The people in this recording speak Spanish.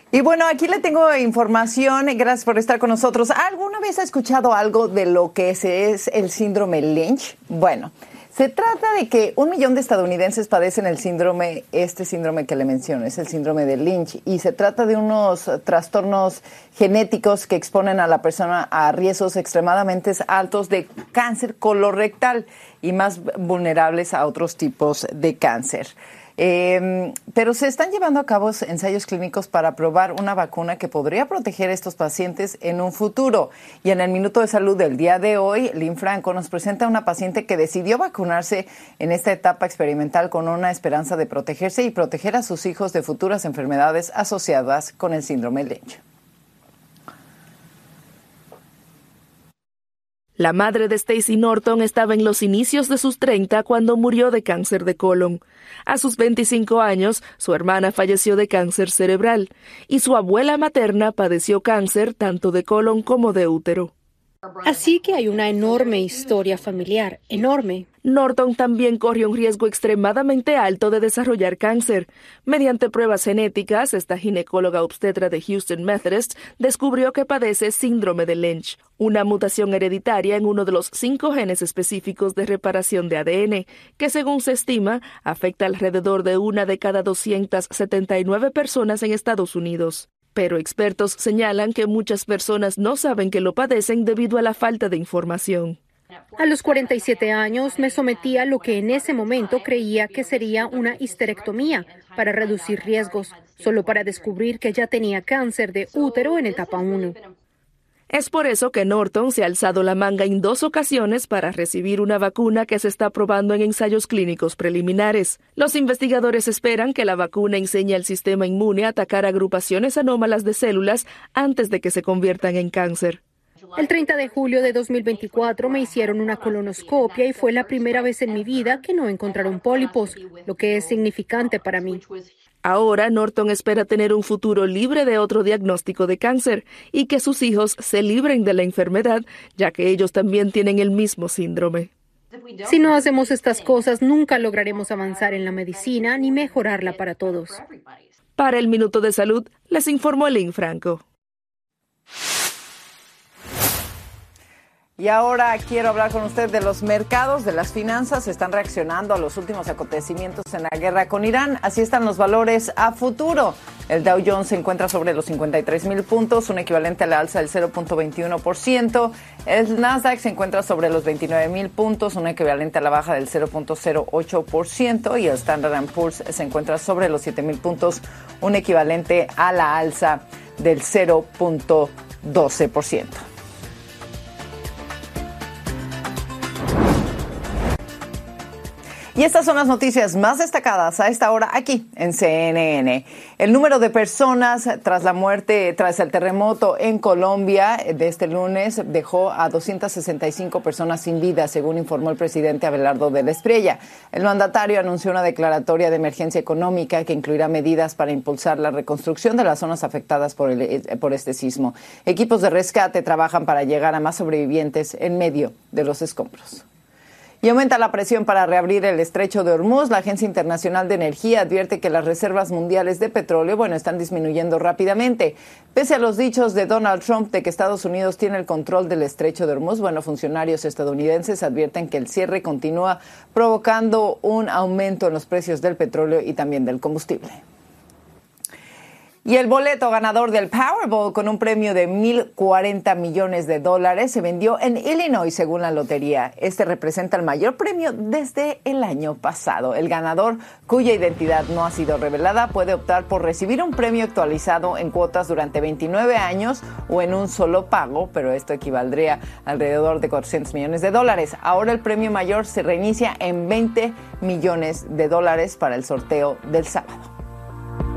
Y bueno, aquí le tengo información, gracias por estar con nosotros. ¿Alguna vez ha escuchado algo de lo que es el síndrome Lynch? Bueno, se trata de que 1 millón de estadounidenses padecen este síndrome que le menciono, es el síndrome de Lynch, y se trata de unos trastornos genéticos que exponen a la persona a riesgos extremadamente altos de cáncer colorectal y más vulnerables a otros tipos de cáncer. Pero se están llevando a cabo ensayos clínicos para probar una vacuna que podría proteger a estos pacientes en un futuro. Y en el Minuto de Salud del día de hoy, Lynn Franco nos presenta a una paciente que decidió vacunarse en esta etapa experimental con una esperanza de protegerse y proteger a sus hijos de futuras enfermedades asociadas con el síndrome Lynch. La madre de Stacy Norton estaba en los inicios de sus 30 cuando murió de cáncer de colon. A sus 25 años, su hermana falleció de cáncer cerebral y su abuela materna padeció cáncer tanto de colon como de útero. Así que hay una enorme historia familiar, enorme. Norton también corrió un riesgo extremadamente alto de desarrollar cáncer. Mediante pruebas genéticas, esta ginecóloga obstetra de Houston Methodist descubrió que padece síndrome de Lynch, una mutación hereditaria en uno de los 5 genes específicos de reparación de ADN, que según se estima, afecta alrededor de 1 de cada 279 personas en Estados Unidos. Pero expertos señalan que muchas personas no saben que lo padecen debido a la falta de información. A los 47 años me sometí a lo que en ese momento creía que sería una histerectomía para reducir riesgos, solo para descubrir que ya tenía cáncer de útero en etapa 1. Es por eso que Norton se ha alzado la manga en 2 ocasiones para recibir una vacuna que se está probando en ensayos clínicos preliminares. Los investigadores esperan que la vacuna enseñe al sistema inmune a atacar agrupaciones anómalas de células antes de que se conviertan en cáncer. El 30 de julio de 2024 me hicieron una colonoscopia y fue la primera vez en mi vida que no encontraron pólipos, lo que es significante para mí. Ahora, Norton espera tener un futuro libre de otro diagnóstico de cáncer y que sus hijos se libren de la enfermedad, ya que ellos también tienen el mismo síndrome. Si no hacemos estas cosas, nunca lograremos avanzar en la medicina ni mejorarla para todos. Para el Minuto de Salud, les informó Lynn Franco. Y ahora quiero hablar con usted de los mercados, de las finanzas. Están reaccionando a los últimos acontecimientos en la guerra con Irán. Así están los valores a futuro. El Dow Jones se encuentra sobre los 53,000 puntos, un equivalente a la alza del 0.21%. El Nasdaq se encuentra sobre los 29,000 puntos, un equivalente a la baja del 0.08%. Y el Standard & Poor's se encuentra sobre los 7,000 puntos, un equivalente a la alza del 0.12%. Y estas son las noticias más destacadas a esta hora aquí en CNN. El número de personas tras el terremoto en Colombia de este lunes dejó a 265 personas sin vida, según informó el presidente Abelardo de la Espriella. El mandatario anunció una declaratoria de emergencia económica que incluirá medidas para impulsar la reconstrucción de las zonas afectadas por este sismo. Equipos de rescate trabajan para llegar a más sobrevivientes en medio de los escombros. Y aumenta la presión para reabrir el estrecho de Hormuz. La Agencia Internacional de Energía advierte que las reservas mundiales de petróleo, están disminuyendo rápidamente. Pese a los dichos de Donald Trump de que Estados Unidos tiene el control del estrecho de Hormuz, funcionarios estadounidenses advierten que el cierre continúa provocando un aumento en los precios del petróleo y también del combustible. Y el boleto ganador del Powerball con un premio de $1,040 millones se vendió en Illinois, según la lotería. Este representa el mayor premio desde el año pasado. El ganador, cuya identidad no ha sido revelada, puede optar por recibir un premio actualizado en cuotas durante 29 años o en un solo pago, pero esto equivaldría a alrededor de $400 millones. Ahora el premio mayor se reinicia en $20 millones para el sorteo del sábado.